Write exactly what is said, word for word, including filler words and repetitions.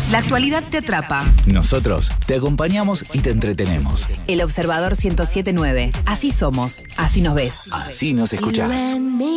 La actualidad te atrapa. Nosotros te acompañamos y te entretenemos. El Observador ciento siete punto nueve. Así somos, así nos ves. Así nos escuchás.